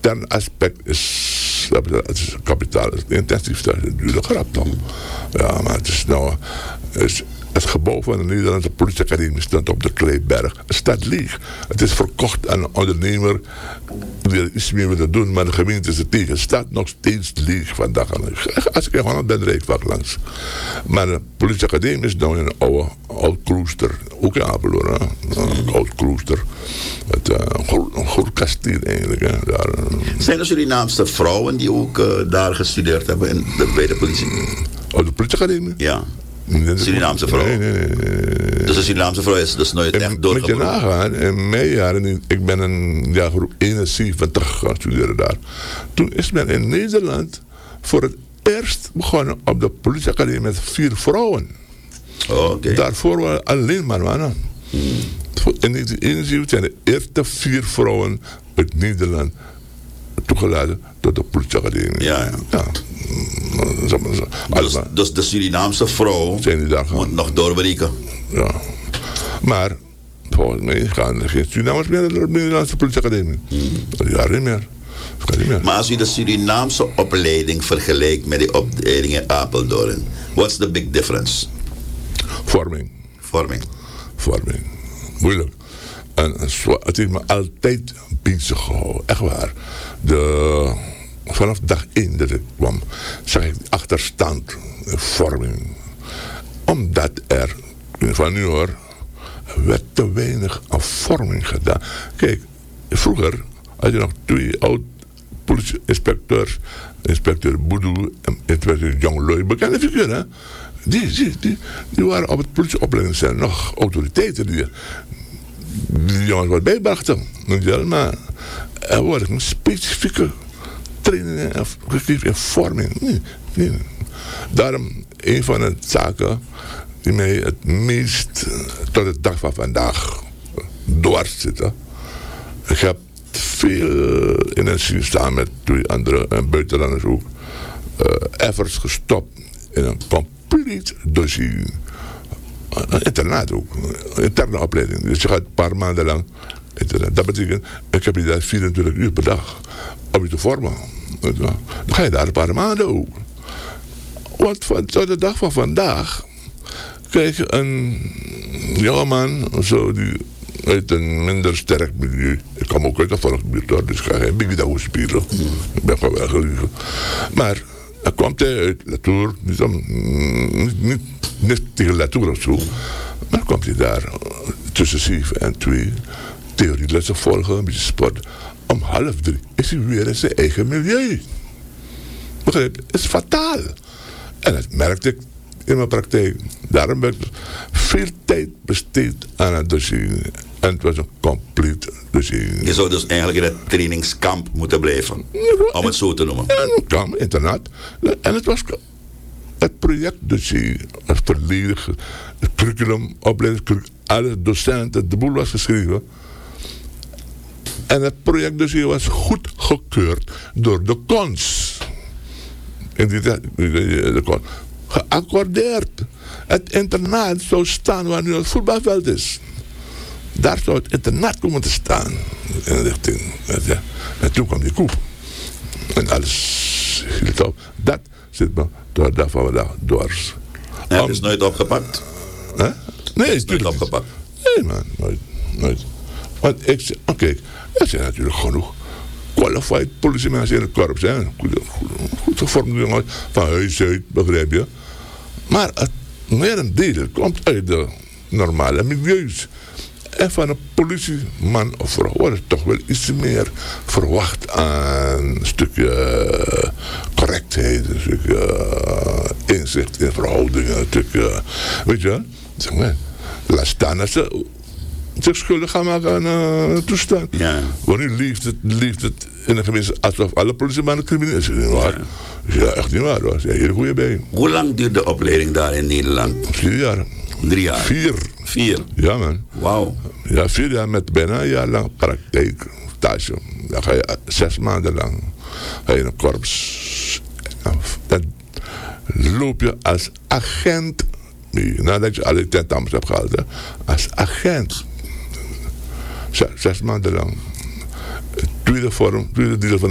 intern aspect is kapitaal. Het is intensief, dat is een dure grap toch? Ja, maar het is nou... Het gebouw van de Nederlandse politieacademie stond op de Kleiberg. Het staat leeg. Het is verkocht aan een ondernemer die er iets meer wil doen, maar de gemeente is er tegen. Het staat nog steeds leeg vandaag. Als ik in Holland ben, rijd ik vaak langs. Maar de politieacademie is nou een oud klooster. Ook in Apeldoorn, een oud klooster. Een goed kasteel eigenlijk. Hè. Daar, zijn er Surinaamse vrouwen die ook daar gestudeerd hebben bij de politie? Oh, de politieacademie? Ja. Surinaamse vrouw. Nee. Dus de Surinaamse vrouw is dus nooit echt doorgebroken. Moet je nagaan, in mijn jaren, ik ben in groep 71 gaan studeren daar. Toen is men in Nederland voor het eerst begonnen op de politieacademie met 4 vrouwen. Oh, okay. Daarvoor waren alleen maar mannen. In 1971 zijn de eerste 4 vrouwen uit Nederland toegelaten tot de politieacademie. Ja. Dus de Surinaamse vrouw moet nog doorbreken. Ja. Maar volgens mij gaan er geen Surinamers meer naar de Nederlandse politieacademie. Ja, niet meer. Maar als u de Surinaamse opleiding vergelijkt met die opleiding in Apeldoorn, what's the big difference? Vorming. Moeilijk. En het heeft me altijd bezig gehouden. Echt waar. Vanaf dag 1 dat ik kwam, zag ik achterstand in vorming. Omdat er, van nu hoor, werd te weinig aan vorming gedaan. Kijk, vroeger had je nog 2 oud politie-inspecteurs, inspecteur Boudou en inspecteur Jonglui, bekende figuren. Die waren op het politieopleiding, zijn nog autoriteiten die jongens wat bijbrachten. Maar er worden specifieke trainingen gegeven in vorming. Nee. Daarom een van de zaken die mij het meest tot de dag van vandaag dwars zitten. Ik heb veel energie staan met 2 andere en buitenlanders ook. Efforts gestopt in een compleet dossier. Een internaat ook. Een interne opleiding. Dus je gaat een paar maanden lang internaat. Dat betekent, ik heb je daar 24 uur per dag om je te vormen. Dan ga je daar een paar maanden ook. Want tot de dag van vandaag krijg je een jongeman zo die uit een minder sterk milieu. Ik kom ook uit een volksbuurt, dus ik ga geen Biggie Dago spelen. Ik ben gewoon wel gelegen. Maar dan komt hij uit Latour, niet tegen Latour of zo. Maar dan komt hij daar tussen 7 en 2 theorielessen volgen, een beetje sport. Om 2:30 is hij weer in zijn eigen milieu. Begrijp je? Het is fataal. En dat merkte ik in mijn praktijk. Daarom heb ik veel tijd besteed aan het dossier. En het was een compleet dossier. Je zou dus eigenlijk in het trainingskamp moeten blijven. Om het zo te noemen. Ja, een kamp, internaat. En het was het projectdossier. Het volledig. Het curriculum, opleiding, alle docenten, de boel was geschreven. En het projectdossier was goed gekeurd door de KONS. In de KONS. Geaccordeerd. Het internaat zou staan waar nu het voetbalveld is. Daar zou het internaat komen te staan. In richting. En toen kwam die koep. En alles hield op. Dat zit me door dag van vandaag dwars. Het is nooit opgepakt? Nee, het is nooit opgepakt. Nee man, nooit. Want ik zeg, kijk, er zijn natuurlijk genoeg qualified politiemensen in het korps. Goed gevormde jongens, van huis uit, begrijp je. Maar het merendeel komt uit de normale milieus. En van een politieman of vrouw wordt er toch wel iets meer verwacht aan een stukje correctheid, een stukje inzicht in verhoudingen, een stukje, weet je, zeg maar, laat staan dat ze zich schuldig gaan maken aan een toestand. Ja. Want nu leeft het in de gemeente alsof alle politiemannen crimineel zijn. Ja, echt niet waar. Dat is een hele goede bij. Hoe lang duurt de opleiding daar in Nederland? 4 jaar. 3 jaar? 4. Ja man. Wauw. Ja, 4 jaar met bijna een jaar lang praktijk, stage. Dan ga je 6 maanden lang ga je in een korps. Dan loop je als agent mee. Nadat je alle tentamens hebt gehaald. Hè. Als agent. 6 maanden lang. Tweede deel van